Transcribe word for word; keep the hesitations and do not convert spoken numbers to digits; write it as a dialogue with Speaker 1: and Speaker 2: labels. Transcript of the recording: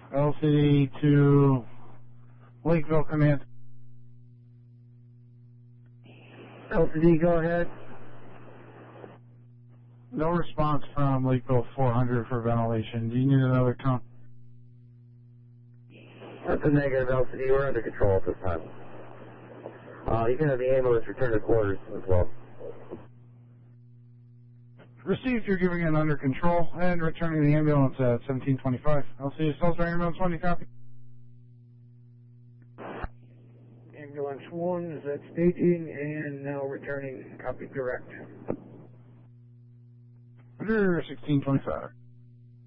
Speaker 1: L C D to Lakeville Command.
Speaker 2: L C D, go ahead.
Speaker 1: No response from Lakeville four hundred for ventilation. Do you need another count?
Speaker 2: That's a negative, L C D. We're under control at this time. Uh, you can have the ambulance return to quarters as well.
Speaker 1: Received, you're giving it under control and returning the ambulance at seventeen twenty-five. L C D, Salisbury Ambulance one, you copy?
Speaker 3: Ambulance one is at staging and now returning. Copy direct.
Speaker 1: Under sixteen twenty-five.